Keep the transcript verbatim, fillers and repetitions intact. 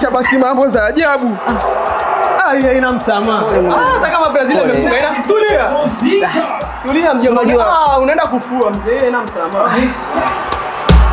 Acha basi mambo za ajabu. Ah, hii haina msamaha. Ah, hata kama Brazil imefunga ina tulia. Tulia mjomba. Ah, unaenda kufua mzee, haina msamaha.